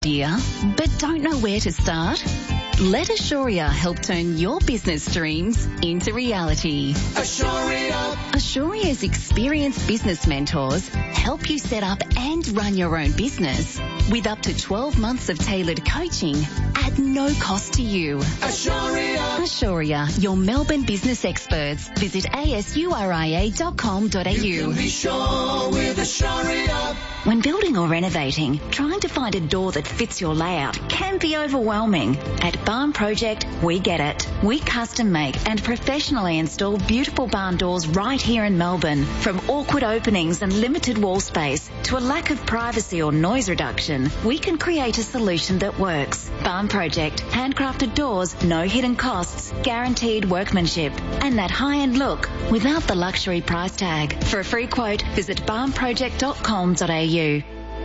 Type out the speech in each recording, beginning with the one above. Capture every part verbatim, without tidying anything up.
idea, but don't know where to start? Let Assuria help turn your business dreams into reality. Assuria. Assuria's experienced business mentors help you set up and run your own business with up to twelve months of tailored coaching at no cost to you. Assuria. Assuria, your Melbourne business experts. Visit a s u r i a dot com dot a u. You can be sure with Assuria. When building or renovating, trying to find a door that fits your layout can be overwhelming. At Barn Project, we get it. We custom make and professionally install beautiful barn doors right here in Melbourne. From awkward openings and limited wall space to a lack of privacy or noise reduction, we can create a solution that works. Barn Project, handcrafted doors, no hidden costs, guaranteed workmanship, and that high-end look without the luxury price tag. For a free quote, visit barn project dot com dot a u.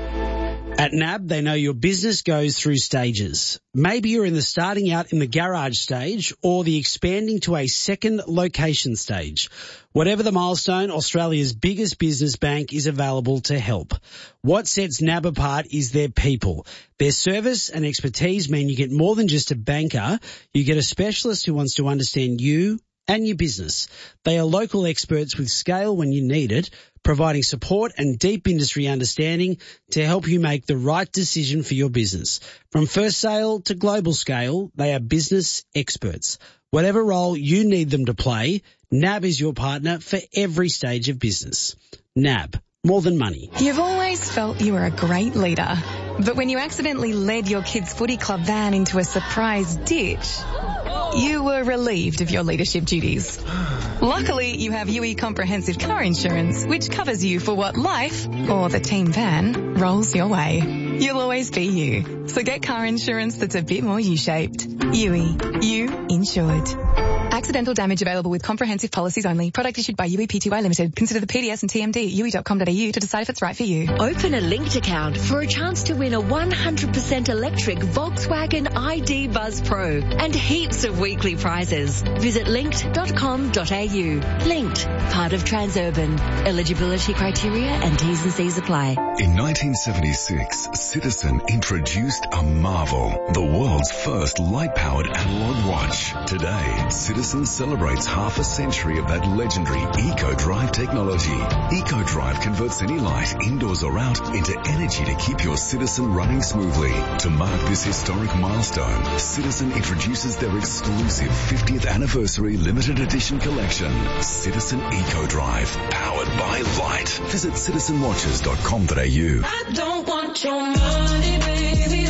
At N A B, they know your business goes through stages. Maybe you're in the starting out in the garage stage or the expanding to a second location stage. Whatever the milestone, Australia's biggest business bank is available to help. What sets N A B apart is their people. Their service and expertise mean you get more than just a banker. You get a specialist who wants to understand you and your business. They are local experts with scale when you need it, providing support and deep industry understanding to help you make the right decision for your business. From first sale to global scale, they are business experts. Whatever role you need them to play, N A B is your partner for every stage of business. N A B, more than money. You've always felt you were a great leader, but when you accidentally led your kids' footy club van into a surprise ditch, you were relieved of your leadership duties. Luckily, you have U E Comprehensive Car Insurance, which covers you for what life, or the team van, rolls your way. You'll always be you. So get car insurance that's a bit more U-shaped. U E. You insured. Accidental damage available with comprehensive policies only. Product issued by U E P T Y Limited. Consider the P D S and T M D at u e dot com dot a u to decide if it's right for you. Open a linked account for a chance to win a one hundred percent electric Volkswagen I D Buzz Pro and heaps of weekly prizes. Visit linked dot com dot a u. Linked, part of Transurban. Eligibility criteria and T's and C's apply. In nineteen seventy-six, Citizen introduced a marvel, the world's first light-powered analog watch. Today, Citizen celebrates half a century of that legendary EcoDrive technology. EcoDrive converts any light, indoors or out, into energy to keep your Citizen running smoothly. To mark this historic milestone, Citizen introduces their exclusive fiftieth anniversary limited edition collection, Citizen EcoDrive, powered by light. Visit citizen watches dot com dot a u. I don't want your money, baby.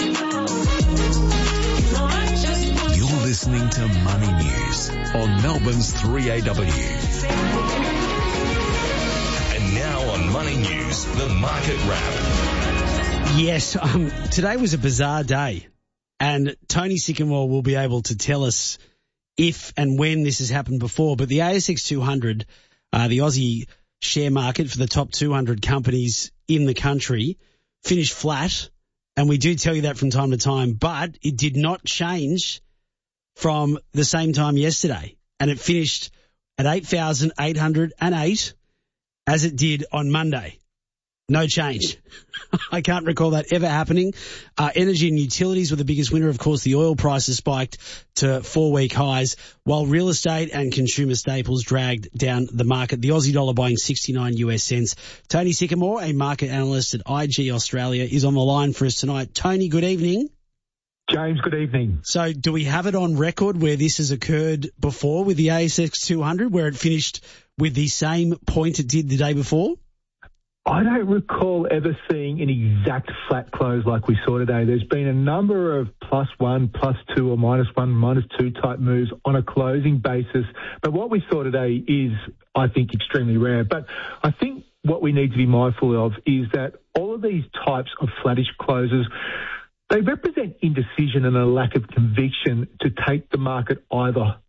You're listening to Money News on Melbourne's three A W. And now on Money News, the Market Wrap. Yes, um, today was a bizarre day, and Tony Sycamore will be able to tell us if and when this has happened before, but the A S X two hundred, uh, the Aussie share market for the top two hundred companies in the country, finished flat, and we do tell you that from time to time, but it did not change from the same time yesterday, and it finished at eight thousand eight hundred eight as it did on Monday. No change. I can't recall that ever happening. Uh, energy and utilities were the biggest winner. Of course, the oil prices spiked to four-week highs, while real estate and consumer staples dragged down the market. The Aussie dollar buying sixty-nine U S cents. Tony Sycamore, a market analyst at I G Australia, is on the line for us tonight. Tony, good evening. James, good evening. So do we have it on record where this has occurred before with the A S X two hundred, where it finished with the same point it did the day before? I don't recall ever seeing an exact flat close like we saw today. There's been a number of plus one, plus two, or minus one, minus two type moves on a closing basis. But what we saw today is, I think, extremely rare. But I think what we need to be mindful of is that all of these types of flattish closes, they represent indecision and a lack of conviction to take the market either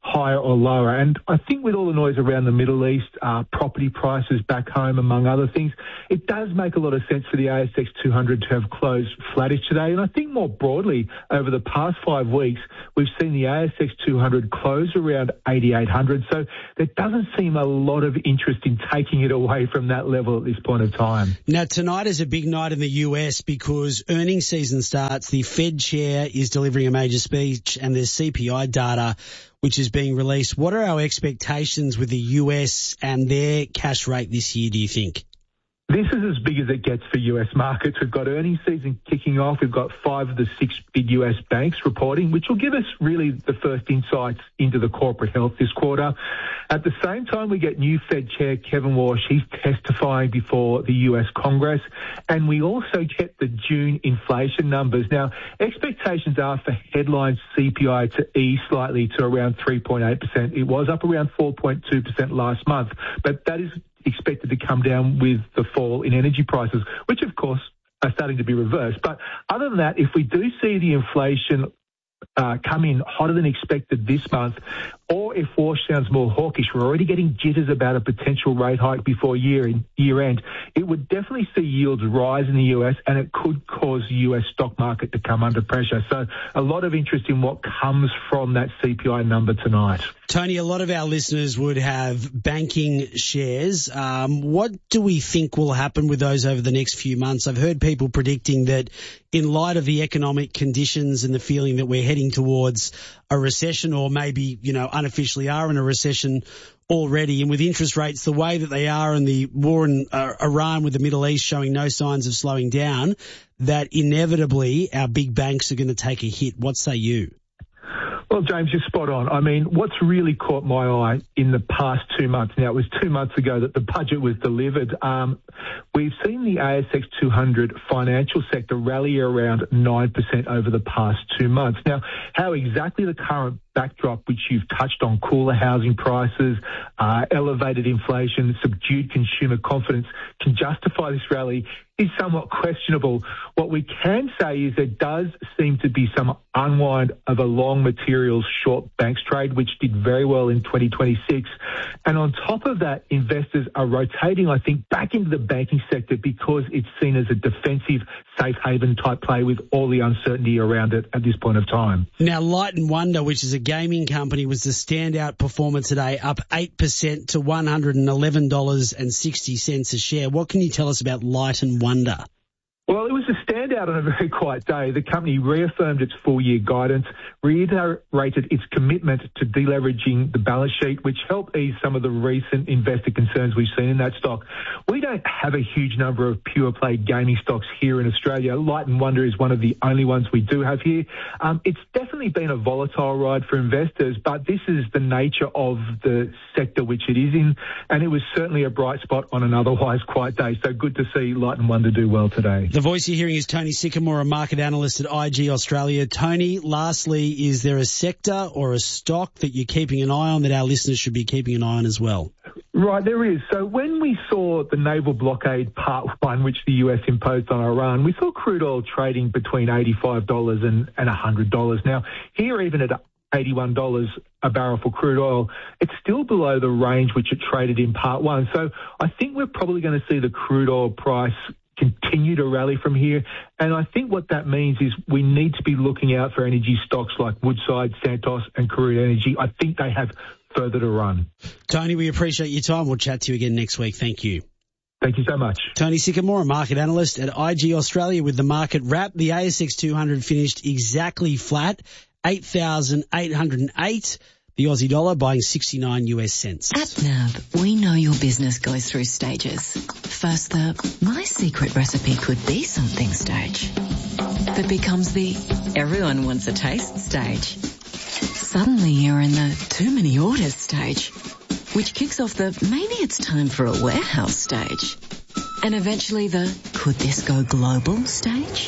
higher or lower. And I think with all the noise around the Middle East, uh, property prices back home, among other things, it does make a lot of sense for the A S X two hundred to have closed flattish today. And I think more broadly, over the past five weeks, we've seen the A S X two hundred close around eighty-eight hundred. So there doesn't seem a lot of interest in taking it away from that level at this point of time. Now, tonight is a big night in the U S because earnings season starts. The Fed chair is delivering a major speech and there's C P I data which is being released. What are our expectations with the U S and their cash rate this year, do you think? This is as big as it gets for U S markets. We've got earnings season kicking off. We've got five of the six big U S banks reporting, which will give us really the first insights into the corporate health this quarter. At the same time, we get new Fed Chair Kevin Warsh. He's testifying before the U S Congress. And we also get the June inflation numbers. Now, expectations are for headline C P I to ease slightly to around three point eight percent. It was up around four point two percent last month, but that is expected to come down with the fall in energy prices, which of course are starting to be reversed. But other than that, if we do see the inflation uh, come in hotter than expected this month, or if Warsh sounds more hawkish, we're already getting jitters about a potential rate hike before year in, year end, it would definitely see yields rise in the U S and it could cause the U S stock market to come under pressure. So a lot of interest in what comes from that C P I number tonight. Tony, a lot of our listeners would have banking shares. Um, what do we think will happen with those over the next few months? I've heard people predicting that in light of the economic conditions and the feeling that we're heading towards a recession, or maybe, you know, unofficially are in a recession already, and with interest rates the way that they are and the war in uh, Iran with the Middle East showing no signs of slowing down, that inevitably our big banks are going to take a hit. What say you? Well, James, you're spot on. I mean, what's really caught my eye in the past two months, now it was two months ago that the budget was delivered, um, we've seen the A S X two hundred financial sector rally around nine percent over the past two months. Now, how exactly the current backdrop, which you've touched on, cooler housing prices, uh, elevated inflation, subdued consumer confidence, can justify this rally is somewhat questionable. What we can say is there does seem to be some unwind of a long materials short banks trade, which did very well in twenty twenty-six. And on top of that, investors are rotating, I think, back into the banking sector because it's seen as a defensive, safe haven type play with all the uncertainty around it at this point of time. Now, Light and Wonder, which is a gaming company, was the standout performer today, up eight percent to one hundred eleven dollars and sixty cents a share. What can you tell us about Light and Wonder? Well, it was a standout on a very quiet day. The company reaffirmed its full-year guidance, reiterated its commitment to deleveraging the balance sheet, which helped ease some of the recent investor concerns we've seen in that stock. We don't have a huge number of pure-play gaming stocks here in Australia. Light and Wonder is one of the only ones we do have here. Um, it's definitely been a volatile ride for investors, but this is the nature of the sector which it is in, and it was certainly a bright spot on an otherwise quiet day. So good to see Light and Wonder do well today. The voice you're hearing is Tony Sycamore, a market analyst at I G Australia. Tony, lastly, is there a sector or a stock that you're keeping an eye on that our listeners should be keeping an eye on as well? Right, there is. So when we saw the naval blockade part one, which the U S imposed on Iran, we saw crude oil trading between eighty-five dollars and, and one hundred dollars. Now, here even at eighty-one dollars a barrel for crude oil, it's still below the range which it traded in part one. So I think we're probably going to see the crude oil price continue to rally from here. And I think what that means is we need to be looking out for energy stocks like Woodside, Santos and Korea Energy. I think they have further to run. Tony, we appreciate your time. We'll chat to you again next week. Thank you. Thank you so much. Tony Sycamore, a market analyst at I G Australia with the market wrap. The A S X two hundred finished exactly flat, eight thousand eight hundred eight. The Aussie dollar buying sixty-nine U S cents. At N A B, we know your business goes through stages. First, the my secret recipe could be something stage. That becomes the everyone wants a taste stage. Suddenly you're in the too many orders stage, which kicks off the maybe it's time for a warehouse stage. And eventually the could this go global stage?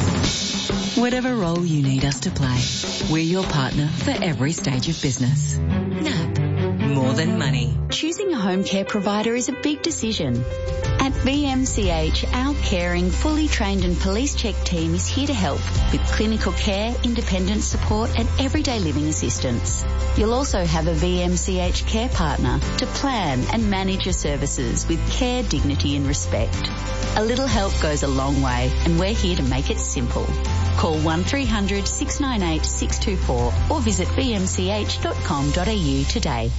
Whatever role you need us to play, we're your partner for every stage of business. N A B, more than money. Choosing a home care provider is a big decision. At At V M C H, our caring, fully trained and police check team is here to help with clinical care, independent support and everyday living assistance. You'll also have a V M C H care partner to plan and manage your services with care, dignity and respect. A little help goes a long way and we're here to make it simple. Call one three hundred six nine eight six two four or visit v m c h dot com dot a u today.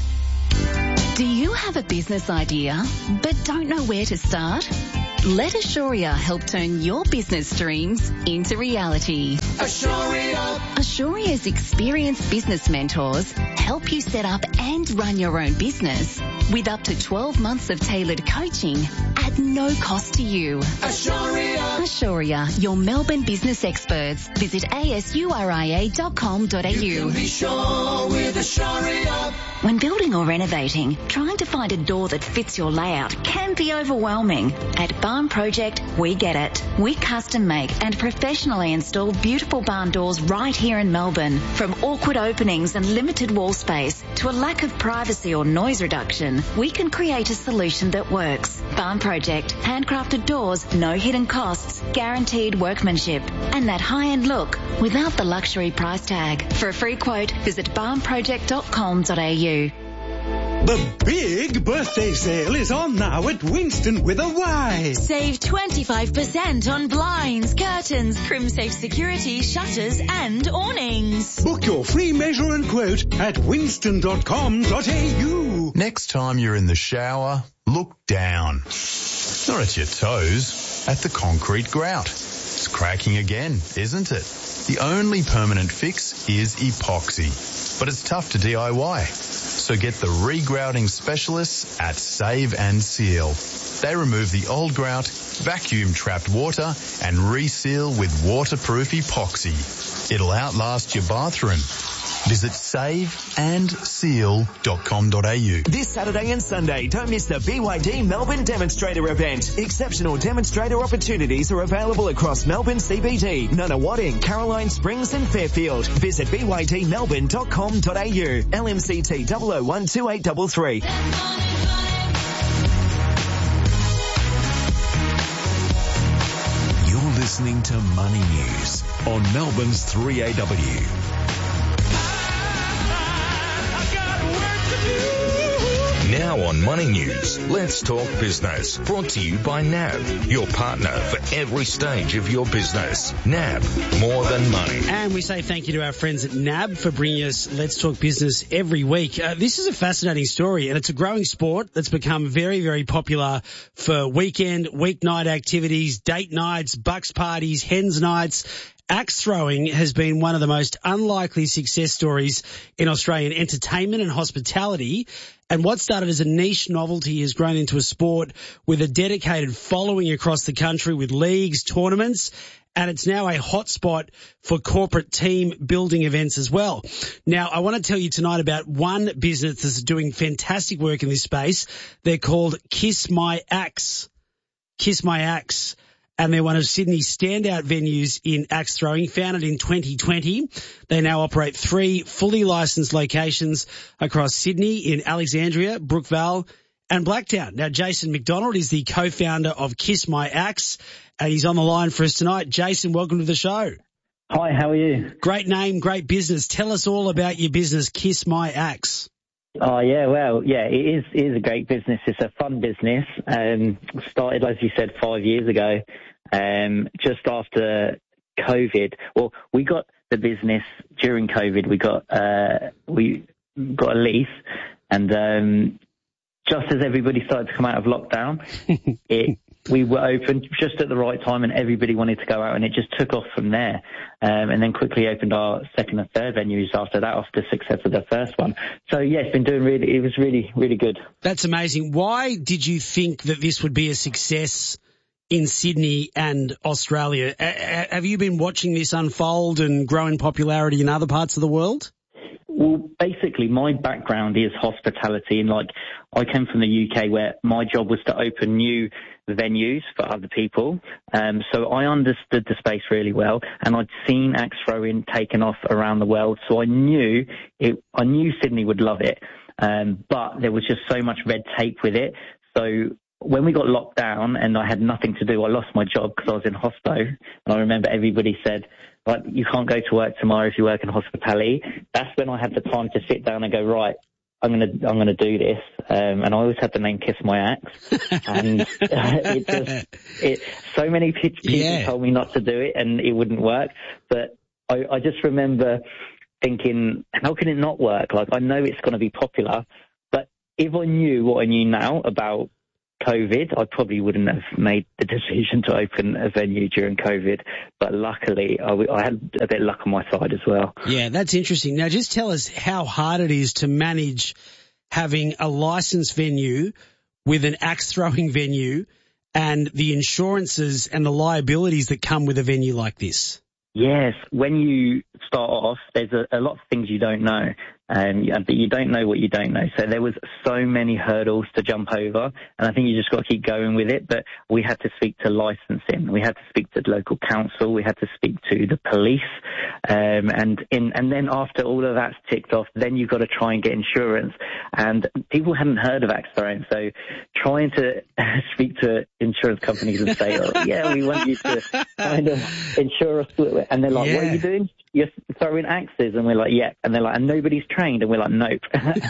Do you have a business idea but don't know where to start? Let Assuria help turn your business dreams into reality. Assuria. Assuria's experienced business mentors help you set up and run your own business with up to twelve months of tailored coaching at no cost to you. Assuria. Assuria, your Melbourne business experts. Visit a s u r i a dot com dot a u. You can be sure with Assuria. When building or renovating, trying to find a door that fits your layout can be overwhelming. At Barn Project, we get it. We custom make and professionally install beautiful barn doors right here in Melbourne. From awkward openings and limited wall space to a lack of privacy or noise reduction, we can create a solution that works. Barn Project, handcrafted doors, no hidden costs, guaranteed workmanship, and that high-end look without the luxury price tag. For a free quote, visit barn project dot com dot a u. The big birthday sale is on now at Winston with a Y. Save twenty-five percent on blinds, curtains, CrimSafe security, shutters and awnings. Book your free measure and quote at winston dot com dot a u. Next time you're in the shower, look down. Not at your toes, at the concrete grout. It's cracking again, isn't it? The only permanent fix is epoxy, but it's tough to D I Y. So get the regrouting specialists at Save and Seal. They remove the old grout, vacuum trapped water and reseal with waterproof epoxy. It'll outlast your bathroom. Visit save and seal dot com dot a u. This Saturday and Sunday, don't miss the B Y D Melbourne Demonstrator event. Exceptional demonstrator opportunities are available across Melbourne C B D, Nunawading, Caroline Springs and Fairfield. Visit b y d melbourne dot com dot a u. L M C T zero zero one two eight three three. You're listening to Money News on Melbourne's three A W. Now on Money News, let's talk business. Brought to you by N A B, your partner for every stage of your business. N A B, more than money. And we say thank you to our friends at N A B for bringing us Let's Talk Business every week. Uh, this is a fascinating story, and it's a growing sport that's become very, very popular for weekend, weeknight activities, date nights, bucks parties, hens nights. Axe throwing has been one of the most unlikely success stories in Australian entertainment and hospitality. And what started as a niche novelty has grown into a sport with a dedicated following across the country with leagues, tournaments, and it's now a hotspot for corporate team building events as well. Now, I want to tell you tonight about one business that's doing fantastic work in this space. They're called Kiss My Axe. Kiss My Axe. And they're one of Sydney's standout venues in axe throwing, founded in twenty twenty. They now operate three fully licensed locations across Sydney in Alexandria, Brookvale and Blacktown. Now, Jason McDonald is the co-founder of Kiss My Axe, and he's on the line for us tonight. Jason, welcome to the show. Hi, how are you? Great name, great business. Tell us all about your business, Kiss My Axe. Oh, yeah, well, yeah, it is, it is a great business. It's a fun business. Um, started, as you said, five years ago. Um, just after COVID, well, we got the business during COVID. We got uh, we got a lease, and um, just as everybody started to come out of lockdown, it we were open just at the right time, and everybody wanted to go out, and it just took off from there. Um, and then quickly opened our second and third venues after that, after the success of the first one. So yeah, it's been doing really. It was really, really good. That's amazing. Why did you think that this would be a success in Sydney and Australia? A- have you been watching this unfold and grow in popularity in other parts of the world? Well, basically, my background is hospitality, and like I came from the U K, where my job was to open new venues for other people. Um, so I understood the space really well, and I'd seen axe throwing taken off around the world. So I knew it. I knew Sydney would love it, um, but there was just so much red tape with it. So when we got locked down and I had nothing to do, I lost my job because I was in hospo. And I remember everybody said, right, you can't go to work tomorrow if you work in hospitality. That's when I had the time to sit down and go, right, I'm gonna I'm gonna do this, um, and I always had the name Kiss My Axe, and uh, it just it so many people yeah. told me not to do it and it wouldn't work, but I, I just remember thinking, how can it not work? Like, I know it's going to be popular, but if I knew what I knew now about COVID, I probably wouldn't have made the decision to open a venue during COVID. But luckily, I, I had a bit of luck on my side as well. Yeah, that's interesting. Now, just tell us how hard it is to manage having a licensed venue with an axe throwing venue and the insurances and the liabilities that come with a venue like this. Yes, when you start off, there's a, a lot of things you don't know, um, but you don't know what you don't know. So there was so many hurdles to jump over, and I think you just got to keep going with it. But we had to speak to licensing, we had to speak to the local council, we had to speak to the police, um, and in and then after all of that's ticked off, then you've got to try and get insurance. And people hadn't heard of axe throwing, so trying to speak to insurance companies and say, oh, yeah, we want you to kind of insure us. And they're like, yeah. What are you doing? You're throwing axes. And we're like, yeah. And they're like, and nobody's trained. And we're like, nope.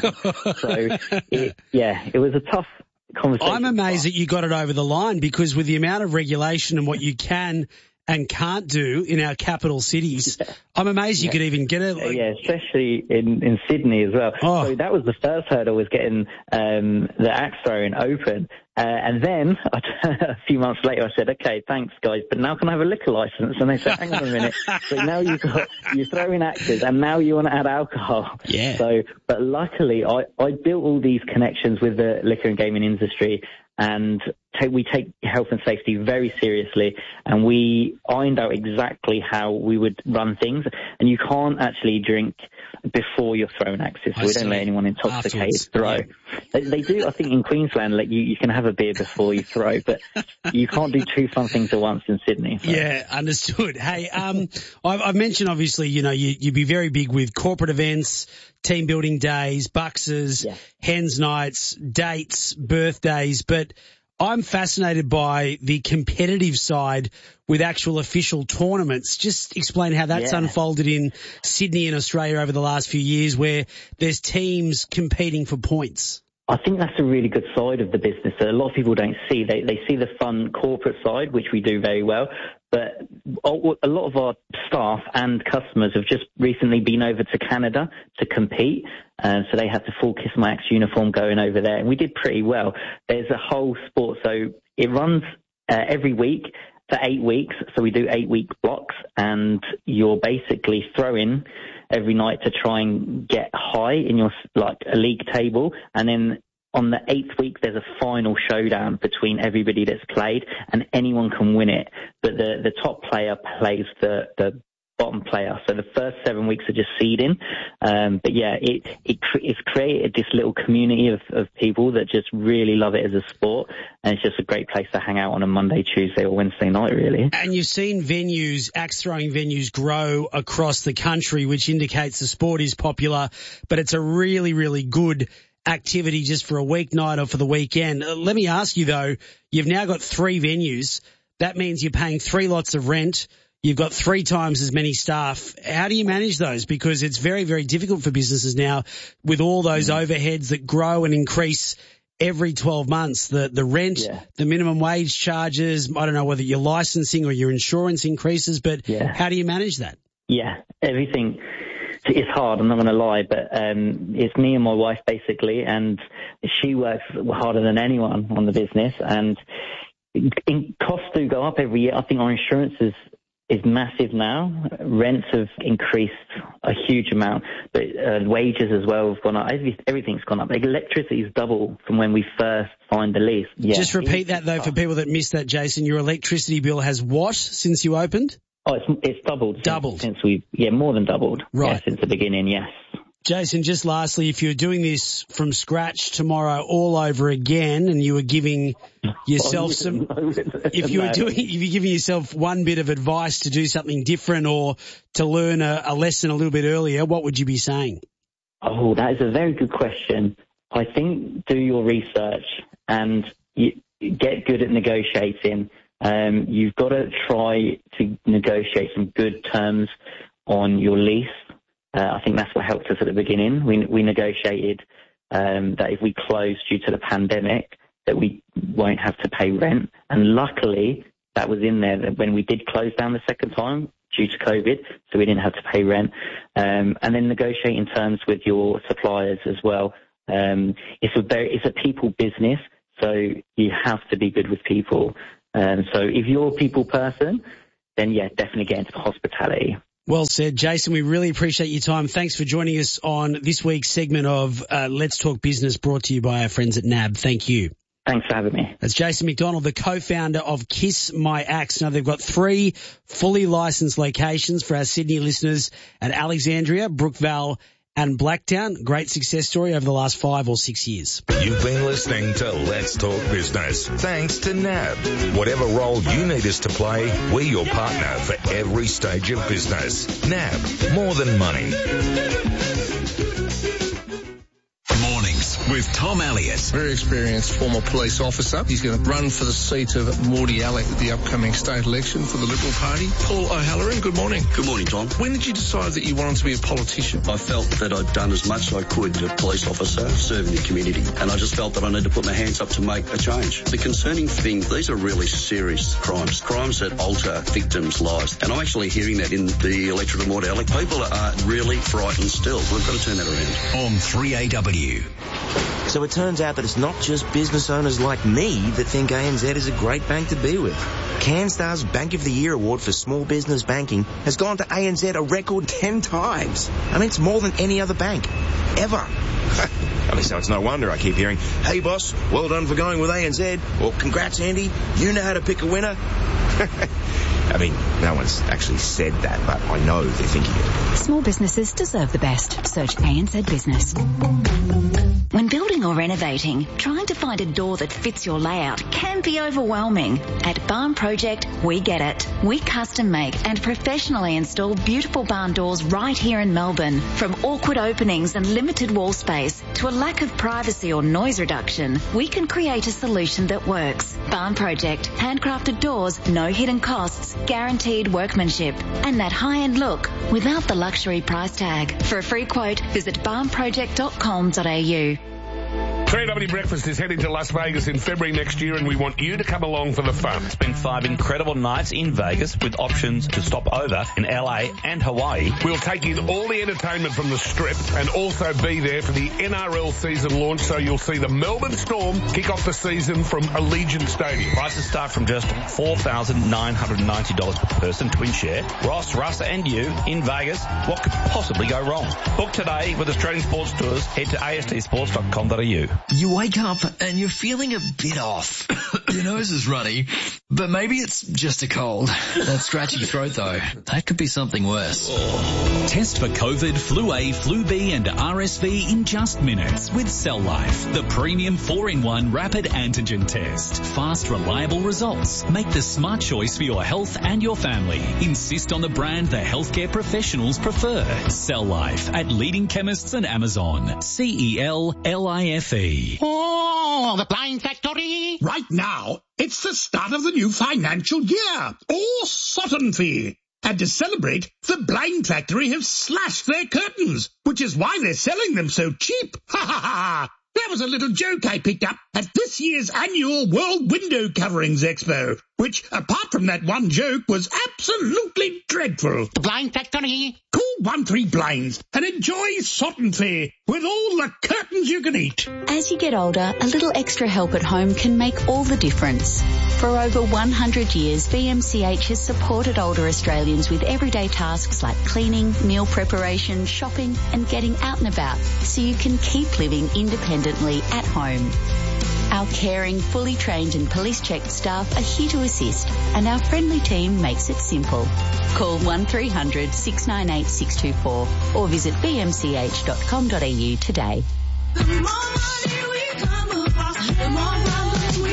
so, it, yeah, it was a tough conversation. I'm amazed that you got it over the line, because with the amount of regulation and what you can and can't do in our capital cities, yeah. I'm amazed you yeah. could even get it. Like... Yeah, especially in, in Sydney as well. Oh. So that was the first hurdle, was getting um, the axe throwing open. Uh, and then a few months later, I said, okay, thanks, guys, but now can I have a liquor license? And they said, hang on a minute. So now you've got, you're throwing axes and now you want to add alcohol. Yeah. So, but luckily, I, I built all these connections with the liquor and gaming industry, and take, we take health and safety very seriously, and we ironed out exactly how we would run things. And you can't actually drink before you're throwing axes, so I we see. Don't let anyone intoxicated Afterwards. throw. Yeah. They, they do, I think, in Queensland, like you, you can have a beer before you throw, but you can't do two fun things at once in Sydney. So. Yeah, understood. Hey, um, I've, I've mentioned, obviously, you know, you, you'd be very big with corporate events, team building days, buxes, yeah. hens nights, dates, birthdays, but I'm fascinated by the competitive side with actual official tournaments. Just explain how that's yeah. unfolded in Sydney and Australia over the last few years, where there's teams competing for points. I think that's a really good side of the business that a lot of people don't see. They they see the fun corporate side, which we do very well, but a lot of our staff and customers have just recently been over to Canada to compete, uh, so they had the full Kiss My Axe uniform going over there, and we did pretty well. There's a whole sport, so it runs uh, every week for eight weeks, so we do eight-week blocks, and you're basically throwing every night to try and get high in your, like, a league table. And then on the eighth week, there's a final showdown between everybody that's played, and anyone can win it. But the, the top player plays the, the bottom player. So the first seven weeks are just seeding. Um, but yeah, it, it, it's created this little community of, of people that just really love it as a sport. And it's just a great place to hang out on a Monday, Tuesday or Wednesday night, really. And you've seen venues, axe throwing venues, grow across the country, which indicates the sport is popular, but it's a really, really good activity just for a weeknight or for the weekend. Uh, let me ask you though, you've now got three venues. That means you're paying three lots of rent. You've got three times as many staff. How do you manage those? Because it's very, very difficult for businesses now with all those overheads that grow and increase every twelve months. The the rent, yeah. the minimum wage charges, I don't know whether your licensing or your insurance increases, but yeah. how do you manage that? Yeah, everything. It's hard, I'm not going to lie, but um, it's me and my wife basically, and she works harder than anyone on the business, and in, costs do go up every year. I think our insurance is is massive now. Rents have increased a huge amount, but uh, wages as well have gone up. Everything's gone up. Electricity is double from when we first signed the lease. Yeah. Just repeat that though for people that missed that, Jason. Your electricity bill has what since you opened? Oh, it's it's doubled. Doubled. Since, since we, yeah, more than doubled. Right. Yeah, since the beginning, yes. Jason, just lastly, if you're doing this from scratch tomorrow all over again, and you were giving yourself some, if you were doing, if you're giving yourself one bit of advice to do something different or to learn a, a lesson a little bit earlier, what would you be saying? Oh, that is a very good question. I think do your research, and you, get good at negotiating. Um, you've got to try to negotiate some good terms on your lease. Uh, I think that's what helped us at the beginning. We, we negotiated um, that if we close due to the pandemic, that we won't have to pay rent. And luckily, that was in there that when we did close down the second time due to COVID, so we didn't have to pay rent. Um, and then negotiating terms with your suppliers as well. Um, it's a very, it's a people business, so you have to be good with people. Um, so if you're a people person, then yeah, definitely get into hospitality. Well said, Jason. We really appreciate your time. Thanks for joining us on this week's segment of uh, Let's Talk Business, brought to you by our friends at N A B. Thank you. Thanks for having me. That's Jason McDonald, the co-founder of Kiss My Axe. Now, they've got three fully licensed locations for our Sydney listeners at Alexandria, Brookvale and Blacktown. Great success story over the last five or six years. You've been listening to Let's Talk Business, thanks to N A B. Whatever role you need us to play, we're your partner for every stage of business. N A B, more than money. Mornings with Tom Elliott. Very experienced former police officer. He's going to run for the seat of Mordy Alec at the upcoming state election for the Liberal Party. Paul O'Halloran, good morning. Good morning, Tom. When did you decide that you wanted to be a politician? I felt that I'd done as much as I could as a police officer serving the community, and I just felt that I needed to put my hands up to make a change. The concerning thing, these are really serious crimes, crimes that alter victims' lives, and I'm actually hearing that in the electorate of Mordy Alec. People are really frightened still. We've got to turn that around. On three A W. So it turns out that it's not just business owners like me that think A N Z is a great bank to be with. CanStar's Bank of the Year award for small business banking has gone to A N Z a record ten times. I mean, it's more than any other bank, ever. I mean, so it's no wonder I keep hearing, hey boss, well done for going with A N Z, or congrats Andy, you know how to pick a winner. I mean, no one's actually said that, but I know they're thinking it. Small businesses deserve the best. Search A N Z Business. When building or renovating, trying to find a door that fits your layout can be overwhelming. At Barn Project, we get it. We custom make and professionally install beautiful barn doors right here in Melbourne. From awkward openings and limited wall space to a lack of privacy or noise reduction, we can create a solution that works. Barn Project, handcrafted doors, no hidden costs, guaranteed workmanship, and that high-end look without the luxury price tag. For a free quote, visit barn project dot com dot a u. three A W Breakfast is heading to Las Vegas in February next year, and we want you to come along for the fun. Spend five incredible nights in Vegas with options to stop over in L A and Hawaii. We'll take in all the entertainment from the Strip and also be there for the N R L season launch, so you'll see the Melbourne Storm kick off the season from Allegiant Stadium. Prices start from just four thousand nine hundred ninety dollars per person, twin share. Ross, Russ and you in Vegas. What could possibly go wrong? Book today with Australian Sports Tours. Head to a s t sports dot com dot a u. You wake up and you're feeling a bit off. Your nose is runny, but maybe it's just a cold. That scratchy throat though, that could be something worse. Test for COVID, Flu A, Flu B and R S V in just minutes with Cell Life, the premium four in one rapid antigen test. Fast, reliable results. Make the smart choice for your health and your family. Insist on the brand the healthcare professionals prefer. Cell Life at leading chemists and Amazon. C E L L I F E. Oh, the Blind Factory! Right now, it's the start of the new financial year, or Sutton Fee. And to celebrate, the Blind Factory have slashed their curtains, which is why they're selling them so cheap. Ha ha ha! That was a little joke I picked up at this year's annual World Window Coverings Expo, which, apart from that one joke, was absolutely dreadful. The Blind Factory. Call one three blinds and enjoy Sutton Fee with all the curtains you can eat. As you get older, a little extra help at home can make all the difference. For over one hundred years, V M C H has supported older Australians with everyday tasks like cleaning, meal preparation, shopping and getting out and about, so you can keep living independently at home. Our caring, fully trained and police-checked staff are here to assist, and our friendly team makes it simple. Call one three hundred six nine eight six two four or visit b m c h dot com dot a u today. The more money we come across, the more problems we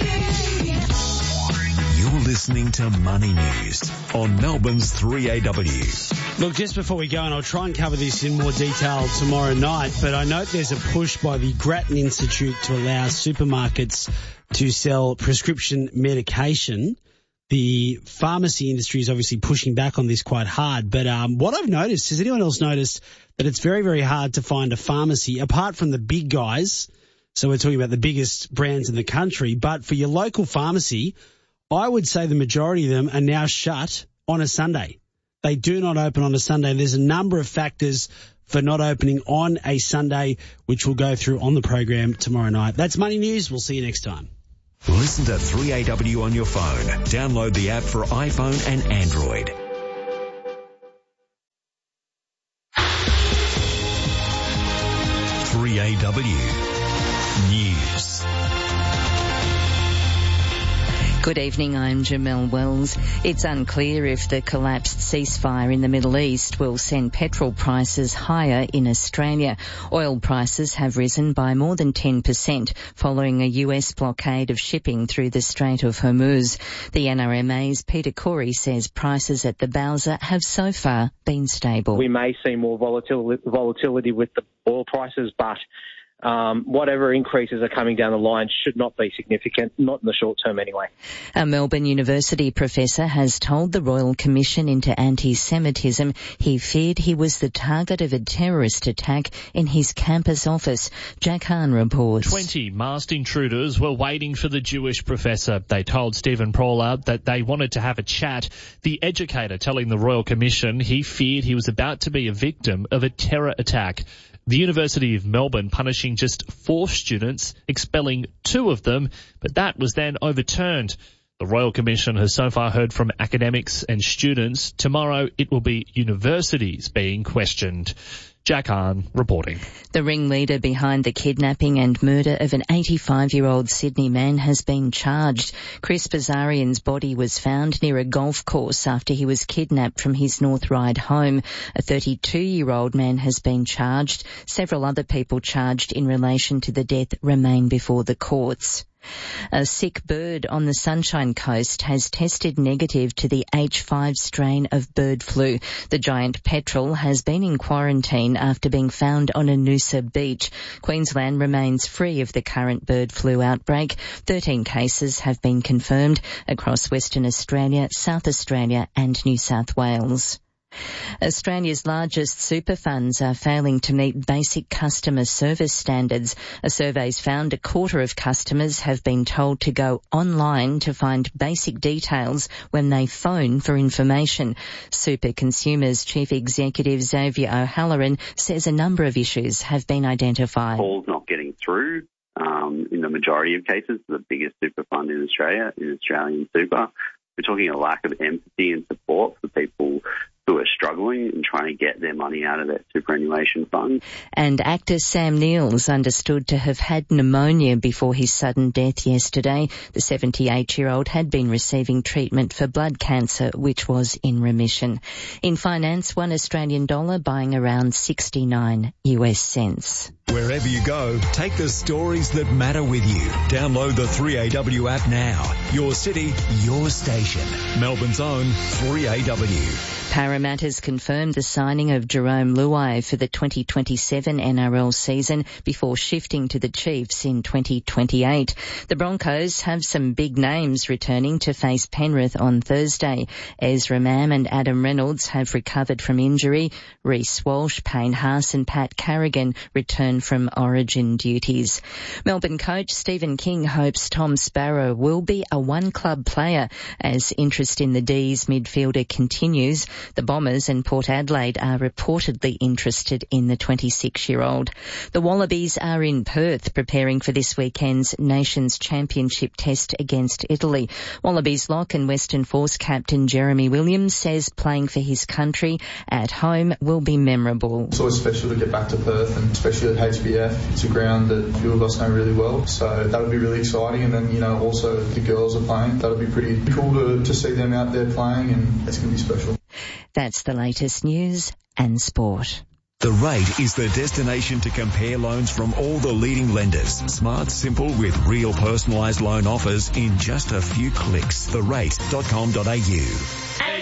see. You're listening to Money News on Melbourne's three A W. Look, just before we go, and I'll try and cover this in more detail tomorrow night, but I note there's a push by the Grattan Institute to allow supermarkets to sell prescription medication. The pharmacy industry is obviously pushing back on this quite hard, but um, what I've noticed, has anyone else noticed that it's very, very hard to find a pharmacy, apart from the big guys, so we're talking about the biggest brands in the country, but for your local pharmacy, I would say the majority of them are now shut on a Sunday. They do not open on a Sunday. There's a number of factors for not opening on a Sunday, which we'll go through on the program tomorrow night. That's Money News. We'll see you next time. Listen to three A W on your phone. Download the app for iPhone and Android. three A W News. Good evening, I'm Jamelle Wells. It's unclear if the collapsed ceasefire in the Middle East will send petrol prices higher in Australia. Oil prices have risen by more than ten percent following a U S blockade of shipping through the Strait of Hormuz. The N R M A's Peter Corey says prices at the Bowser have so far been stable. We may see more volatil- volatility with the oil prices, but Um, whatever increases are coming down the line should not be significant, not in the short term anyway. A Melbourne University professor has told the Royal Commission into Anti-Semitism he feared he was the target of a terrorist attack in his campus office. Jack Hahn reports. Twenty masked intruders were waiting for the Jewish professor. They told Stephen Prawler that they wanted to have a chat. The educator telling the Royal Commission he feared he was about to be a victim of a terror attack. The University of Melbourne punishing just four students, expelling two of them, but that was then overturned. The Royal Commission has so far heard from academics and students. Tomorrow it will be universities being questioned. Jack Hahn reporting. The ringleader behind the kidnapping and murder of an eighty-five-year-old Sydney man has been charged. Chris Bazarian's body was found near a golf course after he was kidnapped from his North Ryde home. A thirty-two-year-old man has been charged. Several other people charged in relation to the death remain before the courts. A sick bird on the Sunshine Coast has tested negative to the H five strain of bird flu. The giant petrel has been in quarantine after being found on a Noosa beach. Queensland remains free of the current bird flu outbreak. thirteen cases have been confirmed across Western Australia, South Australia and New South Wales. Australia's largest super funds are failing to meet basic customer service standards. A survey's found a quarter of customers have been told to go online to find basic details when they phone for information. Super Consumers Chief Executive Xavier O'Halloran says a number of issues have been identified. Calls not getting through. Um, in the majority of cases, the biggest super fund in Australia is Australian Super. We're talking a lack of empathy and support for people who are struggling and trying to get their money out of their superannuation fund. And actor Sam Neill is understood to have had pneumonia before his sudden death yesterday. The seventy-eight-year-old had been receiving treatment for blood cancer, which was in remission. In finance, one Australian dollar buying around sixty-nine U S cents. Wherever you go, take the stories that matter with you. Download the three A W app now. Your city, your station. Melbourne's own three A W. Parramatta's confirmed the signing of Jerome Luai for the twenty twenty-seven N R L season before shifting to the Chiefs in twenty twenty-eight. The Broncos have some big names returning to face Penrith on Thursday. Ezra Mam and Adam Reynolds have recovered from injury. Reece Walsh, Payne Haas and Pat Carrigan return from Origin duties. Melbourne coach Stephen King hopes Tom Sparrow will be a one-club player as interest in the D's midfielder continues. The Bombers and Port Adelaide are reportedly interested in the twenty-six-year-old. The Wallabies are in Perth preparing for this weekend's Nations Championship test against Italy. Wallabies lock and Western Force captain Jeremy Williams says playing for his country at home will be memorable. It's always special to get back to Perth, and especially at H B F. It's a ground that a few of us know really well, so that'll be really exciting. And then, you know, also the girls are playing. That'll be pretty cool to, to see them out there playing, and it's going to be special. That's the latest news and sport. The Rate is the destination to compare loans from all the leading lenders. Smart, simple, with real personalised loan offers in just a few clicks. the rate dot com dot a u. eighty-five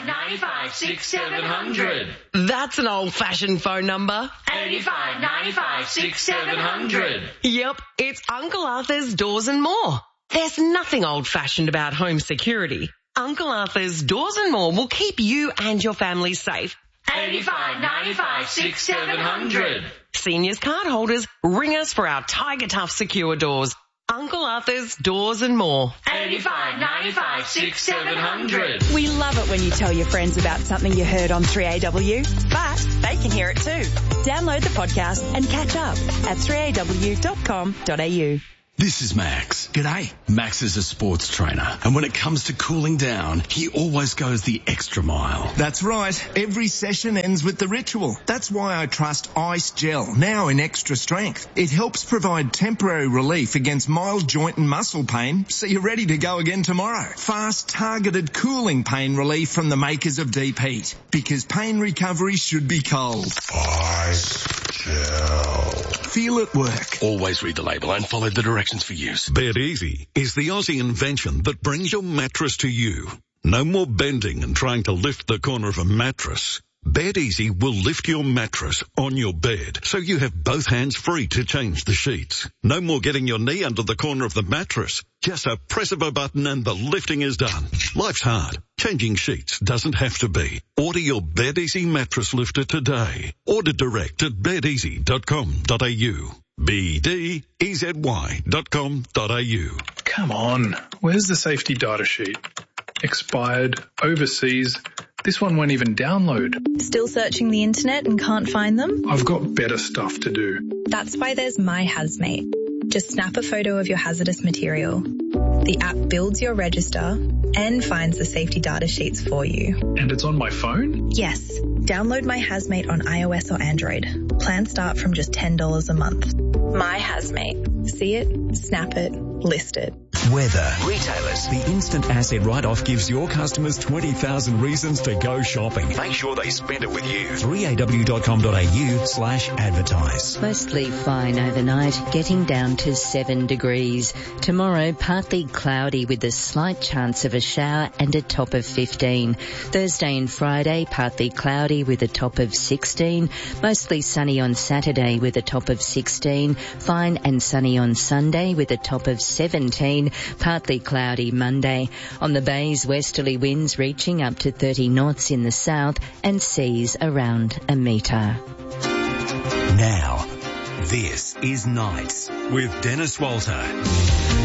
eighty-five ninety-five six seven hundred. That's an old-fashioned phone number. eighty-five ninety-five six seven hundred. Yep, it's Uncle Arthur's Doors and More. There's nothing old-fashioned about home security. Uncle Arthur's Doors and More will keep you and your family safe. eighty-five ninety-five six seven hundred. Seniors card holders, ring us for our Tiger Tough secure doors. Uncle Arthur's Doors and More. eighty-five ninety-five six seven hundred. We love it when you tell your friends about something you heard on three A W, but they can hear it too. Download the podcast and catch up at three a w dot com dot a u. This is Max. G'day. Max is a sports trainer, and when it comes to cooling down, he always goes the extra mile. That's right. Every session ends with the ritual. That's why I trust Ice Gel, now in extra strength. It helps provide temporary relief against mild joint and muscle pain, so you're ready to go again tomorrow. Fast, targeted cooling pain relief from the makers of Deep Heat, because pain recovery should be cold. Ice Gel. Feel it work. Always read the label and follow the directions for use. Bed Easy is the Aussie invention that brings your mattress to you. No more bending and trying to lift the corner of a mattress. Bed Easy will lift your mattress on your bed, so you have both hands free to change the sheets. No more getting your knee under the corner of the mattress. Just a press of a button and the lifting is done. Life's hard. Changing sheets doesn't have to be. Order your Bed Easy mattress lifter today. Order direct at bed easy dot com dot a u. B D E Z Y dot com dot a u. Come on, where's the safety data sheet? Expired, overseas. This one won't even download. Still searching the internet and can't find them? I've got better stuff to do. That's why there's My Hazmate. Just snap a photo of your hazardous material. The app builds your register and finds the safety data sheets for you. And it's on my phone? Yes. Download My Hazmate on iOS or Android. Plans start from just ten dollars a month. My Hazmate. See it, snap it, list it. Weather. Retailers. The instant asset write-off gives your customers twenty thousand reasons to go shopping. Make sure they spend it with you. three a w dot com dot a u slash advertise. Mostly fine overnight, getting down to seven degrees. Tomorrow, partly cloudy with a slight chance of a shower and a top of fifteen. Thursday and Friday, partly cloudy with a top of sixteen. Mostly sunny on Saturday with a top of sixteen. Fine and sunny on Sunday with a top of seventeen. Partly cloudy Monday. On the bays, westerly winds reaching up to thirty knots in the south and seas around a metre. Now, this is Nights with Dennis Walter.